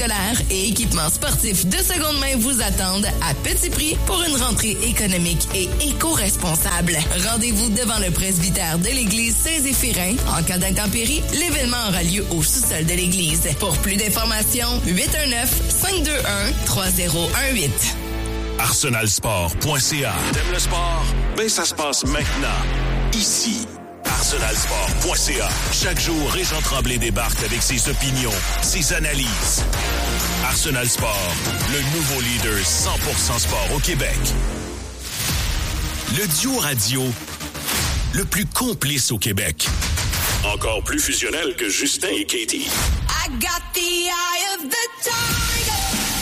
scolaires et équipements sportifs de seconde main vous attendent à petit prix pour une rentrée économique et éco-responsable. Rendez-vous devant le presbytère de l'église Saint-Zéphirin. En cas d'intempérie, l'événement aura lieu au sous-sol de l'église. Pour plus d'informations, 819-521-3018. arsenalsport.ca. T'aimes le sport? Ben, ça se passe maintenant. Ici. arsenalsport.ca. Chaque jour, Régent Tremblay débarque avec ses opinions, ses analyses. Arsenal Sport, le nouveau leader 100% sport au Québec. Le duo radio le plus complice au Québec. Encore plus fusionnel que Justin et Katie. I got the eye of the tiger.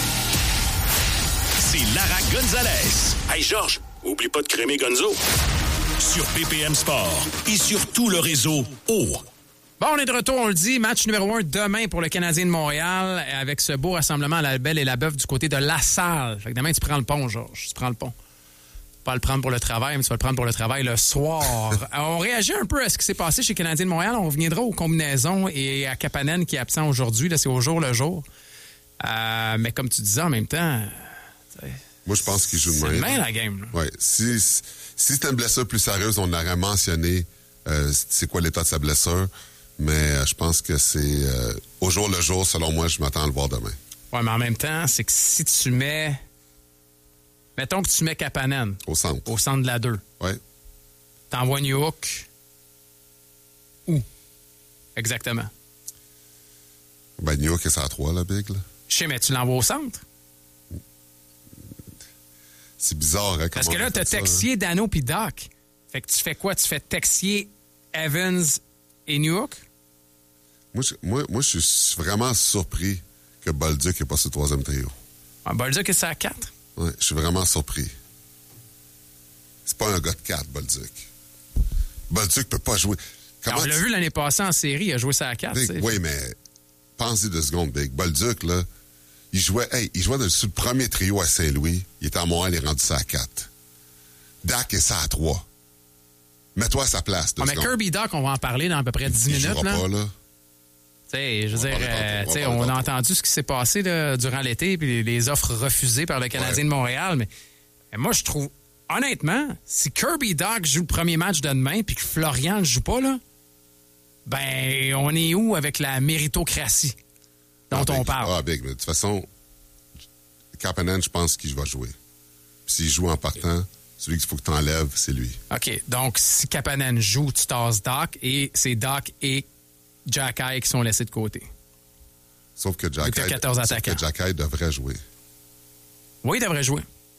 C'est Lara Gonzalez. Hey Georges, oublie pas de crémer Gonzo. Sur BPM Sport et sur tout le réseau O. Bon, on est de retour, on le dit. Match numéro 1 demain pour le Canadien de Montréal avec ce beau rassemblement à la Belle et la Bœuf du côté de La Salle. Fait que demain, tu prends le pont, Georges. Tu prends le pont. Pas le prendre pour le travail, mais tu vas le prendre pour le travail le soir. On réagit un peu à ce qui s'est passé chez le Canadien de Montréal. On reviendra aux combinaisons et à Kapanen qui est absent aujourd'hui. Là, c'est au jour le jour. Mais comme tu disais en même temps... Moi, je pense qu'il joue c'est demain. C'est demain la game. Oui. Si c'était une blessure plus sérieuse, on aurait mentionné c'est quoi l'état de sa blessure. Mais je pense que c'est au jour le jour, selon moi, je m'attends à le voir demain. Oui, mais en même temps, c'est que si tu mets... Mettons que tu mets Kapanen. Au centre. Au centre de la 2. Oui. T'envoies Newhook. Où? Exactement. Ben, Newhook est à 3, là, Big, là. Je sais, mais tu l'envoies au centre? C'est bizarre, hein? Parce que là, t'as Texier, Dano puis Doc. Fait que tu fais quoi? Tu fais Texier, Evans et Newhook? Moi, je suis vraiment surpris que Bolduc n'est pas sur le troisième trio. Ah, Bolduc est à 4? Oui, je suis vraiment surpris. C'est pas un gars de 4, Bolduc. Bolduc peut pas jouer. Alors, on l'a vu l'année passée en série, il a joué ça à 4. Oui, mais pensez 2 secondes, Big. Bolduc, là, il jouait sur le premier trio à Saint-Louis. Il était à Montréal, il est rendu ça à 4. Dak est ça à 3. Mets-toi à sa place. Mais Kirby Doc, on va en parler dans à peu près 10 minutes. Il jouera pas, là. Je veux dire, on a entendu ce qui s'est passé là, durant l'été, puis les offres refusées par le Canadien de Montréal. Mais moi, je trouve, honnêtement, si Kirby Doc joue le premier match de demain, puis que Florian ne joue pas, là, ben, on est où avec la méritocratie dont on parle? Big, mais de toute façon, Kapanen, je pense qu'il va jouer. Puis s'il joue en partant, celui qu'il faut que tu enlèves, c'est lui. OK, donc si Kapanen joue, tu tasses Doc, et c'est Doc et Jack-Eye qui sont laissés de côté. Sauf que Jack-Eye devrait jouer. Oui, il devrait jouer.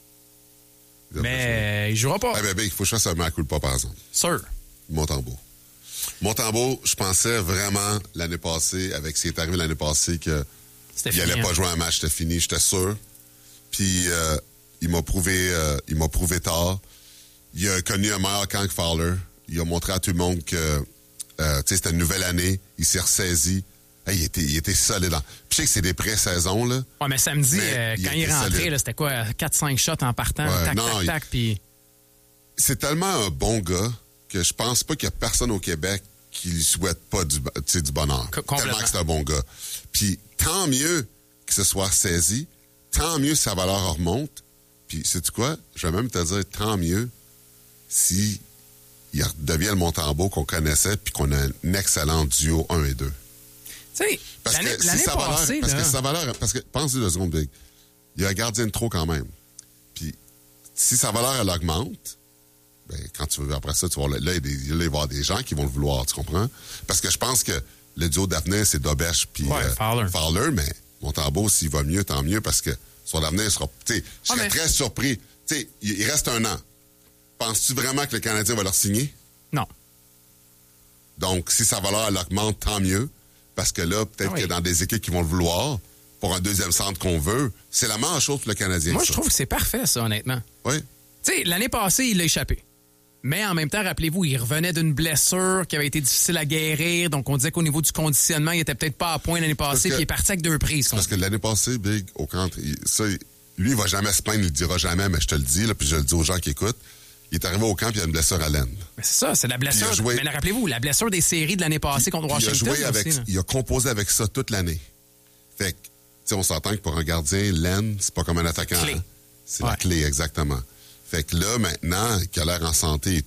Mais il jouera pas. Il faut que je fasse un mea-culpa, par exemple. Sûr. Montembeault, je pensais vraiment l'année passée, avec ce qui est arrivé l'année passée, qu'il n'allait pas jouer un match, c'était fini, j'étais sûr. Puis il m'a prouvé tard. Il a connu un meilleur camp que Fowler. Il a montré à tout le monde que c'était une nouvelle année. Il s'est ressaisi. Hey, il était solide. Puis je sais que c'est des pré-saisons, là. Ouais, mais samedi, quand il est rentré, là, c'était quoi? 4-5 shots en partant, tac, puis... C'est tellement un bon gars que je pense pas qu'il y a personne au Québec qui lui souhaite pas du bonheur. Tellement que c'est un bon gars. Puis tant mieux que ce soit saisi, tant mieux si sa valeur remonte. Puis sais-tu quoi? Je vais même te dire tant mieux si il devient le Montembeault qu'on connaissait puis qu'on a un excellent duo 1 et 2. Tu sais, parce que pense-y 2 secondes, Big. Il y a un gardien de trop quand même. Puis si sa valeur, elle augmente, ben, quand tu veux, après ça, tu vas là, il va y avoir des gens qui vont le vouloir, tu comprends? Parce que je pense que le duo d'avenir, c'est Dobesch puis Fowler, mais Montembeault, s'il va mieux, tant mieux, parce que son avenir sera... Tu sais, je serais très surpris. Tu sais, il reste 1 an. Penses-tu vraiment que le Canadien va leur signer? Non. Donc, si sa valeur, elle augmente, tant mieux. Parce que là, peut-être qu'il y a dans des équipes qui vont le vouloir pour un deuxième centre qu'on veut. C'est la meilleure chose pour le Canadien. Moi, je trouve que c'est parfait, ça, honnêtement. Oui. Tu sais, l'année passée, il l'a échappé. Mais en même temps, rappelez-vous, il revenait d'une blessure qui avait été difficile à guérir. Donc, on disait qu'au niveau du conditionnement, il était peut-être pas à point l'année passée, puis il est parti avec 2 prises. Parce que l'année passée, Big, au contre, lui, il va jamais se plaindre, il le dira jamais, mais je te le dis, là, puis je le dis aux gens qui écoutent. Il est arrivé au camp, puis il a une blessure à l'aine. Mais c'est ça, c'est la blessure. Mais là, rappelez-vous, la blessure des séries de l'année passée contre Washington. Il a composé avec ça toute l'année. Fait que on s'entend que pour un gardien, l'aine, c'est pas comme un attaquant. Clé. Hein? C'est la clé, exactement. Fait que là, maintenant, qu'il a l'air en santé